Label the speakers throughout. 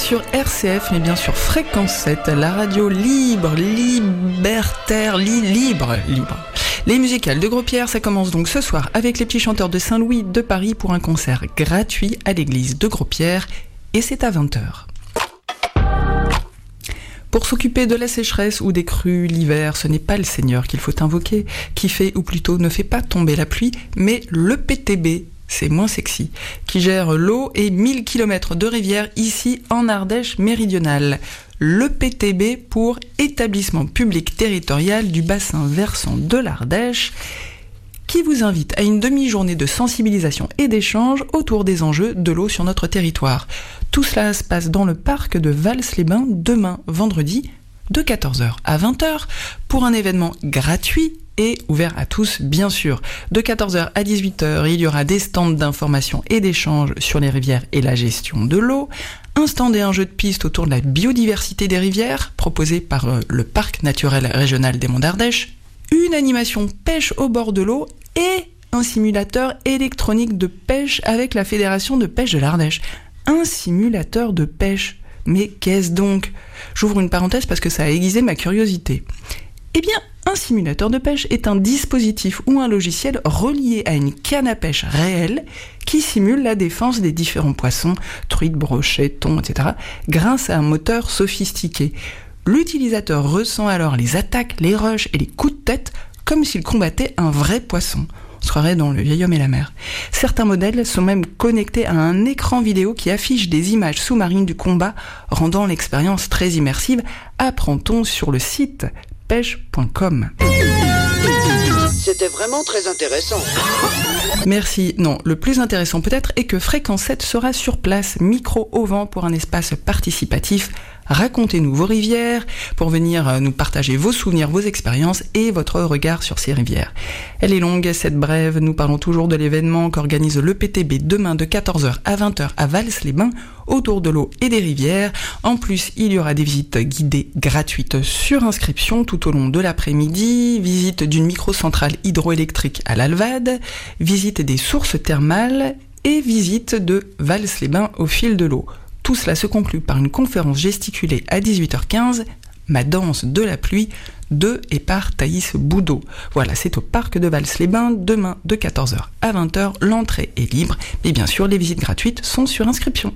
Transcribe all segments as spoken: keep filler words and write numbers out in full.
Speaker 1: sur R C F, mais bien sur Fréquence sept, la radio libre, libertaire, li- libre, libre. Les musicales de Gros-Pierre, ça commence donc ce soir avec les petits chanteurs de Saint-Louis de Paris pour un concert gratuit à l'église de Gros-Pierre, et c'est à vingt heures. Pour s'occuper de la sécheresse ou des crues l'hiver, ce n'est pas le Seigneur qu'il faut invoquer, qui fait ou plutôt ne fait pas tomber la pluie, mais le P T B, c'est moins sexy, qui gère l'eau et mille kilomètres de rivières ici en Ardèche méridionale. Le P T B pour Établissement Public Territorial du Bassin Versant de l'Ardèche, qui vous invite à une demi-journée de sensibilisation et d'échange autour des enjeux de l'eau sur notre territoire. Tout cela se passe dans le parc de Vals-les-Bains demain, vendredi, de quatorze heures à vingt heures, pour un événement gratuit et ouvert à tous, bien sûr. De quatorze heures à dix-huit heures, il y aura des stands d'information et d'échange sur les rivières et la gestion de l'eau, un stand et un jeu de piste autour de la biodiversité des rivières, proposé par euh, le Parc naturel régional des Monts d'Ardèche, une animation pêche au bord de l'eau et un simulateur électronique de pêche avec la Fédération de pêche de l'Ardèche. Un simulateur de pêche. Mais qu'est-ce donc ? J'ouvre une parenthèse parce que ça a aiguisé ma curiosité. Eh bien, un simulateur de pêche est un dispositif ou un logiciel relié à une canne à pêche réelle qui simule la défense des différents poissons, truites, brochets, thons, et cetera, grâce à un moteur sophistiqué. L'utilisateur ressent alors les attaques, les rushs et les coups de tête comme s'il combattait un vrai poisson. On se croirait dans Le Vieil Homme et la Mer. Certains modèles sont même connectés à un écran vidéo qui affiche des images sous-marines du combat, rendant l'expérience très immersive, apprend-on sur le site pêche point com.
Speaker 2: C'était vraiment très intéressant.
Speaker 1: Merci. Non, le plus intéressant peut-être est que Fréquence sept sera sur place, micro au vent pour un espace participatif. Racontez-nous vos rivières pour venir nous partager vos souvenirs, vos expériences et votre regard sur ces rivières. Elle est longue, cette brève. Nous parlons toujours de l'événement qu'organise le P T B demain de quatorze heures à vingt heures à Vals-les-Bains, autour de l'eau et des rivières. En plus, il y aura des visites guidées gratuites sur inscription tout au long de l'après-midi, visite d'une microcentrale hydroélectrique à l'Alvade, visite des sources thermales et visite de Vals-les-Bains au fil de l'eau. Tout cela se conclut par une conférence gesticulée à dix-huit heures quinze, Ma danse de la pluie, de et par Thaïs Boudot. Voilà, c'est au parc de Vals-les-Bains, demain de quatorze heures à vingt heures. L'entrée est libre, mais bien sûr, les visites gratuites sont sur inscription.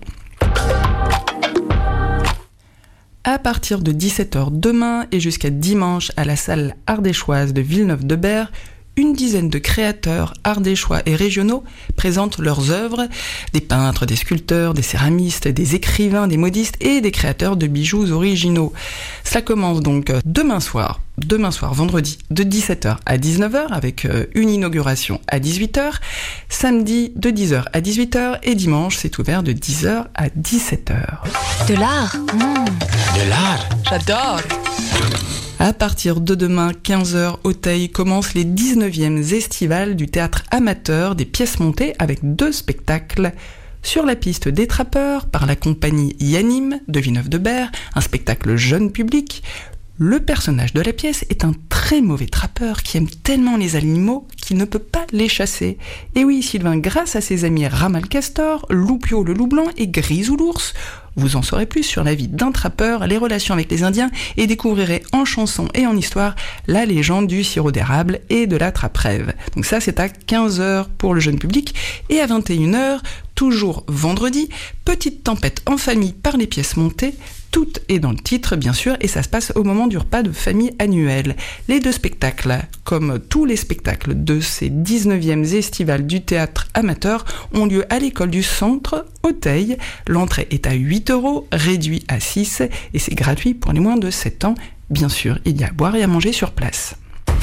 Speaker 1: À partir de dix-sept heures demain et jusqu'à dimanche à la salle ardéchoise de Villeneuve-de-Berg, une dizaine de créateurs ardéchois et régionaux présentent leurs œuvres, des peintres, des sculpteurs, des céramistes, des écrivains, des modistes et des créateurs de bijoux originaux. Cela commence donc demain soir, demain soir, vendredi, de dix-sept heures à dix-neuf heures avec une inauguration à dix-huit heures, samedi de dix heures à dix-huit heures et dimanche c'est ouvert de dix heures à dix-sept heures.
Speaker 3: De l'art. Mmh.
Speaker 4: De l'art.
Speaker 3: J'adore.
Speaker 1: À partir de demain, quinze heures, Auteuil commence les dix-neuvièmes estivales du théâtre amateur des pièces montées avec deux spectacles. Sur la piste des trappeurs, par la compagnie Yannim de Villeneuve-de-Berg, un spectacle jeune public. Le personnage de la pièce est un très mauvais trappeur qui aime tellement les animaux qu'il ne peut pas les chasser. Et oui, Sylvain, grâce à ses amis Ramal Castor, Loupio le loup blanc et Grisou l'ours, vous en saurez plus sur la vie d'un trappeur, les relations avec les Indiens et découvrirez en chanson et en histoire la légende du sirop d'érable et de la trappe-rêve. Donc ça, c'est à quinze heures pour le jeune public et à vingt et une heures, toujours vendredi, petite tempête en famille par les pièces montées. Tout est dans le titre, bien sûr, et ça se passe au moment du repas de famille annuel. Les deux spectacles, comme tous les spectacles de ces dix-neuvièmes estivales du théâtre amateur, ont lieu à l'école du centre, Auteuil. L'entrée est à huit euros, réduit à six, et c'est gratuit pour les moins de sept ans. Bien sûr, il y a à boire et à manger sur place.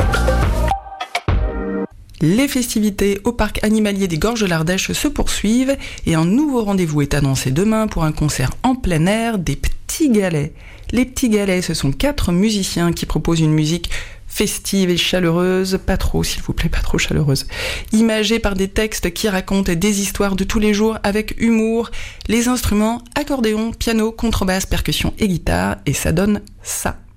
Speaker 1: Les festivités au parc animalier des Gorges de l'Ardèche se poursuivent et un nouveau rendez-vous est annoncé demain pour un concert en plein air des Petits Galets. Les Petits Galets, ce sont quatre musiciens qui proposent une musique festive et chaleureuse, pas trop s'il vous plaît, pas trop chaleureuse, imagée par des textes qui racontent des histoires de tous les jours avec humour, les instruments, accordéon, piano, contrebasse, percussion et guitare, et ça donne ça.